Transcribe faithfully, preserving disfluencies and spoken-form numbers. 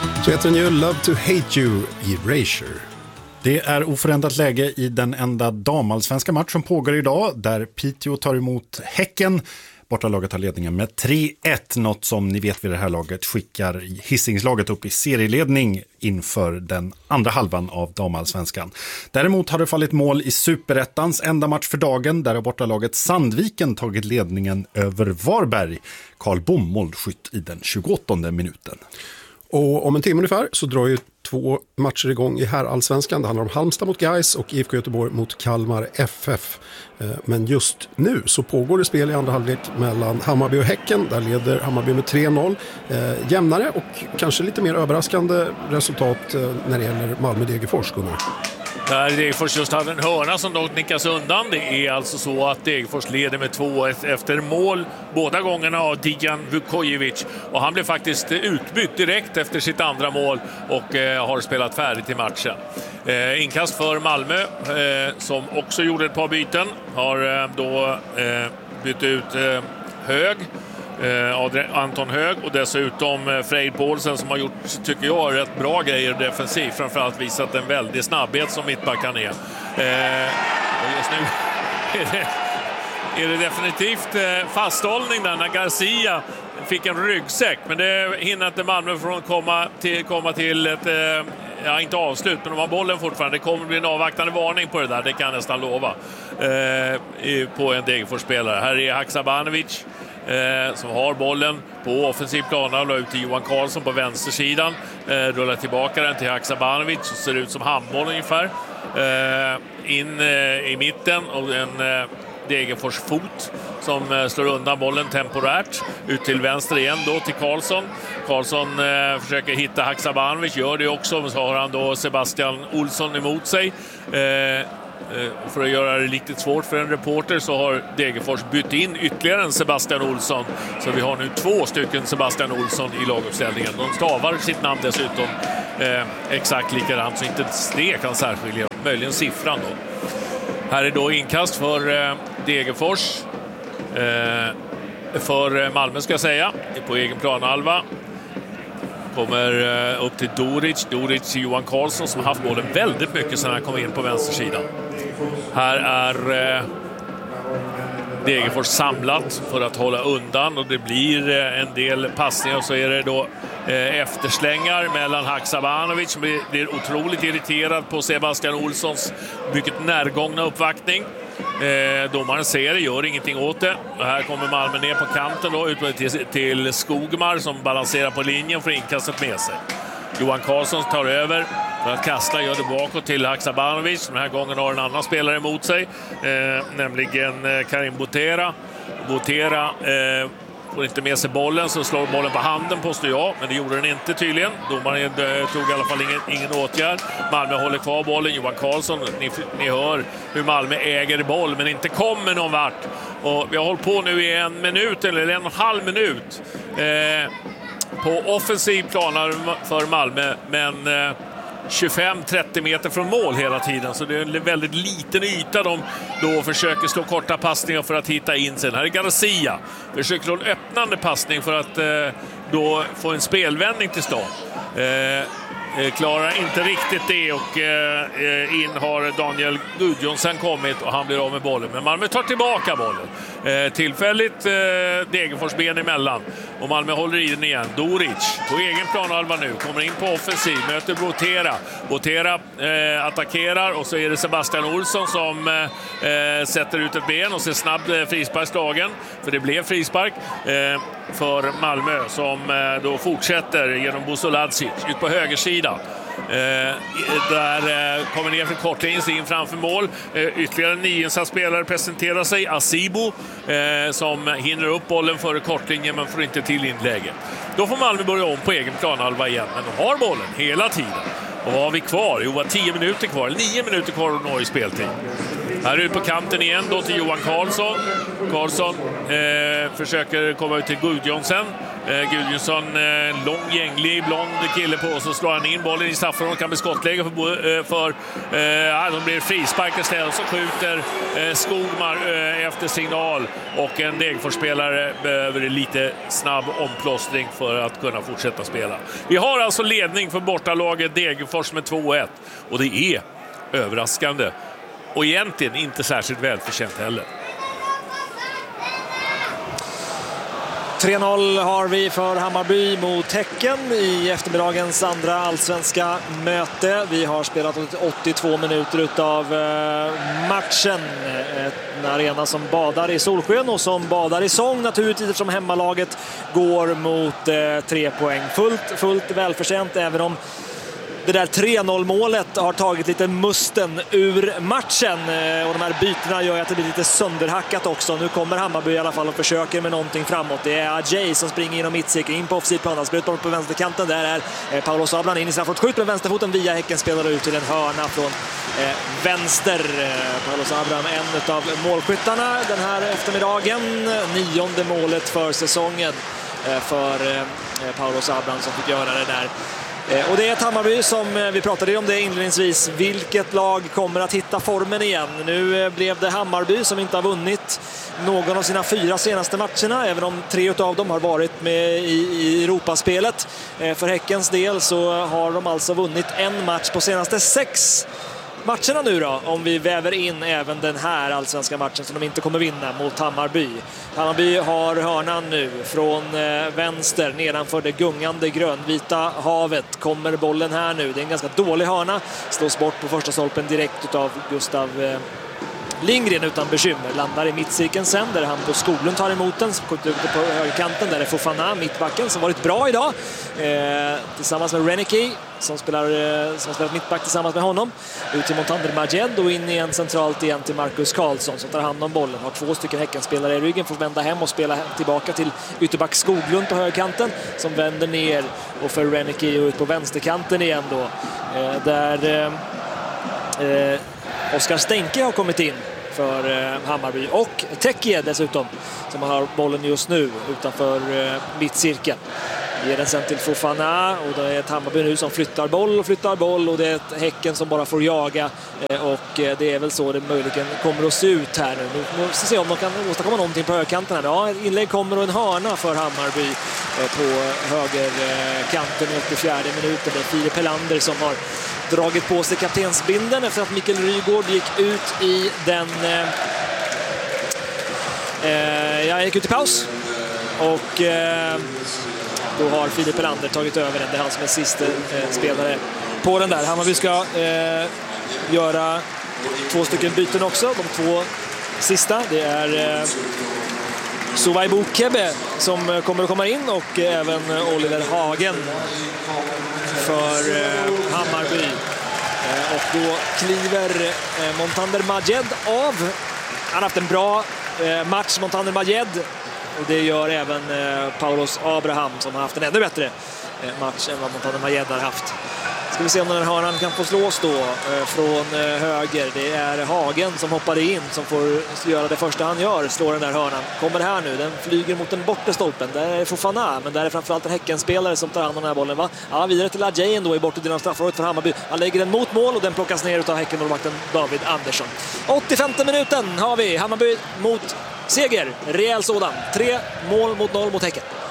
Så heter den ju Love to Hate You, Erasure. Det är oförändrat läge i den enda damallsvenska match som pågår idag, där Piteå tar emot Häcken. Bortalaget har ledningen med tre ett, något som ni vet vid det här laget skickar Hisingslaget upp i serieledning inför den andra halvan av damallsvenskan. Däremot har det fallit mål i Superettans enda match för dagen, där har bortalaget Sandviken tagit ledningen över Varberg. Karl Bom målskytt i den tjugoåttonde minuten. Och om en timme ungefär så drar ju två matcher igång i herrallsvenskan. Det handlar om Halmstad mot Gais och I F K Göteborg mot Kalmar F F. Men just nu så pågår det spel i andra halvlek mellan Hammarby och Häcken. Där leder Hammarby med tre noll. Eh, jämnare och kanske lite mer överraskande resultat eh, när det gäller Malmö-Degerfors, Gunnar. Där Degerfors just hade en hörna som dock nickas undan. Det är alltså så att Degerfors leder med två ett efter mål båda gångerna av Dijan Vukojevic. Och han blev faktiskt utbytt direkt efter sitt andra mål och eh, har spelat färdigt i matchen. Eh, inkast för Malmö eh, som också gjorde ett par byten. Har eh, då eh, bytt ut eh, Hög. Eh, Anton Hög och dessutom eh, Frejd Paulsen som har gjort, tycker jag, rätt bra grejer defensivt, framförallt visat en väldig snabbhet som mittbackan är. Eh, och just nu är det, är det definitivt eh, fasthållning där när Garcia fick en ryggsäck, men det hinner inte Malmö från att komma till, komma till ett eh, ja, inte avslut, men de har bollen fortfarande. Det kommer bli en avvaktande varning på det där, det kan jag nästan lova, eh, på en Degerfors-spelare. Här är Haksabanovic Eh, som har bollen på offensiv plan, och ut till Johan Karlsson på vänstersidan, eh, rullar tillbaka den till Haksabanovic, så ser ut som handboll ungefär, eh, in eh, i mitten, och en eh, Degerfors fot som eh, slår undan bollen temporärt ut till vänster igen då till Karlsson. Karlsson eh, försöker hitta Haksabanovic, gör det också, men så har han då Sebastian Olsson emot sig. eh, För att göra det lite svårt för en reporter så har Degerfors bytt in ytterligare en Sebastian Olsson. Så vi har nu två stycken Sebastian Olsson i laguppställningen. De stavar sitt namn dessutom eh, exakt likadant, så inte det kan särskilja. Möjligen siffran då. Här är då inkast för eh, Degerfors. Eh, för Malmö ska jag säga. På egen planhalva. Kommer uh, upp till Doric. Doric till Johan Karlsson som har haft bollen väldigt mycket sedan han kom in på vänstersidan. Här är uh, Degerfors samlat för att hålla undan, och det blir uh, en del passningar, och så är det då uh, efterslängar mellan Haksabanovic som blir, blir otroligt irriterad på Sebastian Olssons mycket närgångna uppvaktning. Eh, domaren ser det, gör ingenting åt det. Och här kommer Malmö ner på kanten då, ut till, till Skogmar som balanserar på linjen för inkastet med sig. Johan Karlsson tar över för att kasta, gör det bakåt till Haksabanovic. Den här gången har en annan spelare emot sig, eh, nämligen eh, Karim Botera. Botera eh, får inte med sig bollen, så slår bollen på handen, påstår jag, men det gjorde den inte tydligen. Domaren tog i alla fall ingen, ingen åtgärd. Malmö håller kvar bollen. Johan Karlsson, ni, ni hör hur Malmö äger boll men inte kommer någon vart. Och vi har hållit på nu i en minut eller en och en halv minut eh, på offensiv planer för Malmö, men eh, tjugofem till trettio meter från mål hela tiden, så det är en väldigt liten yta de då försöker slå korta passningar för att hitta in sig. Här är Garcia, försöker slå en öppnande passning för att eh, då få en spelvändning till start. Eh, klarar inte riktigt det, och eh, in har Daniel Gudjonsson kommit och han blir av med bollen. Men Malmö tar tillbaka bollen. Eh, tillfälligt eh, Degerfors ben emellan. Och Malmö håller i den igen. Doric på egen planhalva nu. Kommer in på offensiv. Möter Botera. Botera eh, attackerar, och så är det Sebastian Olsson som eh, sätter ut ett ben och ser snabbt eh, frisparkslagen. För det blev frispark eh, för Malmö som eh, då fortsätter genom Busoladzic ut på högersidan. Eh, där eh, kommer ner för kortlinjen in framför mål. Eh, ytterligare en nyinsatt spelare presenterar sig, Asibo, eh, som hinner upp bollen före kortlinjen men får inte till inlägget. Då får Malmö börja om på egen planhalva igen, men de har bollen hela tiden. Och vad har vi kvar? Jo, tio minuter kvar, eller nio minuter kvar och nå i speltid. Här ut på kanten igen då till Johan Karlsson. Karlsson eh, försöker komma ut till Gudjonsson. Eh, Gudjonsson, eh, lång, gänglig, blond kille på, så slår han in bollen i straffområdet, kan bli skottläge för, eh, för eh, de blir frispark istället, så skjuter eh, Skogmar eh, efter signal, och en Degerfors-spelare behöver lite snabb omplåstring för att kunna fortsätta spela. Vi har alltså ledning för bortalaget Degerfors med två ett, och det är överraskande och egentligen inte särskilt välförtjänt heller. tre noll har vi för Hammarby mot Häcken i eftermiddagens andra allsvenska möte. Vi har spelat åttiotvå minuter utav matchen. En arena som badar i solsken och som badar i sång naturligtvis, eftersom hemmalaget går mot tre poäng. Fullt, fullt välförtjänt, även om det där tre noll-målet har tagit lite musten ur matchen, och de här bytena gör att det blir lite sönderhackat också. Nu kommer Hammarby i alla fall och försöker med någonting framåt. Det är Ajay som springer inom mittcirkeln, in på offside-planen, spelar bort på vänsterkanten. Där är Paolo Sablan in i straffområdet, skjut med vänsterfoten via Häcken, spelar ut till en hörna från eh, vänster. Paolo Sablan, en av målskyttarna den här eftermiddagen, nionde målet för säsongen eh, för eh, Paolo Sablan som fick göra det där. Och det är ett Hammarby som, vi pratade om det inledningsvis, vilket lag kommer att hitta formen igen. Nu blev det Hammarby som inte har vunnit någon av sina fyra senaste matcherna, även om tre av dem har varit med i, i Europaspelet. För Häckens del så har de alltså vunnit en match på senaste sex matcherna nu då, om vi väver in även den här allsvenska matchen som de inte kommer vinna mot Hammarby. Hammarby har hörnan nu från eh, vänster nedanför det gungande grönvita havet. Kommer bollen här nu, det är en ganska dålig hörna, slås bort på första stolpen direkt av Gustav eh, Lindgren utan bekymmer. Landar i mittcirkeln sen, där han på Skoglund tar emot den, så skjuter ut på högerkanten, där är Fofana, mittbacken, som varit bra idag eh, tillsammans med Reneke som spelar eh, som spelat mittback tillsammans med honom, ut till Montander Majed och in igen centralt igen till Marcus Karlsson som tar hand om bollen, har två stycken Häckenspelare i ryggen, får vända hem och spela tillbaka till ytterback Skoglund på högerkanten som vänder ner och för Reneke ut på vänsterkanten igen då, eh, där eh, eh, Oskar Stenke har kommit in för eh, Hammarby, och Tekie dessutom som har bollen just nu utanför eh, mittcirkeln. Ger den sen till Fofana, och det är ett Hammarby nu som flyttar boll och flyttar boll, och det är ett Häcken som bara får jaga, eh, och eh, det är väl så det möjligen kommer att se ut här nu. Nu måste se om de kan åstadkomma någonting på högerkanten här. Ja, ett inlägg kommer och en hörna för Hammarby eh, på högerkanten i åttiofjärde minuten. Det är Filip Helander som har dragit på sig kaptensbinden efter att Mikael Rygård gick ut i den eh, eh, jag gick ut i paus, och eh, då har Filip Helander tagit över den. Det är han som är sista eh, spelare på den där. Hammarby ska eh, göra två stycken byten också. De två sista, det är eh, Suvaibu Kebe som kommer att komma in, och eh, även Oliver Hagen för eh, Hammarby. Eh, och då kliver eh, Montander Majed av. Han har haft en bra eh, match, Montander Majed. Och det gör även eh, Paulos Abraham som har haft en ännu bättre eh, match än vad Montander Majed har haft. Ska vi se om den här hörnan kan få slås då eh, från eh, höger. Det är Hagen som hoppade in, som får göra det första han gör, slår den där hörnan. Kommer här nu, den flyger mot den bortre stolpen. Där är Fofana, men där är framförallt en Häckenspelare som tar hand om den här bollen, va? Ja, vidare till Ajay då i bortre delen av straffområdet för Hammarby. Han lägger den mot mål och den plockas ner utav Häckenmålvakten David Andersson. åttiofemte minuten har vi Hammarby mot seger, rejäl sådan. Tre mål mot noll mot Häcken.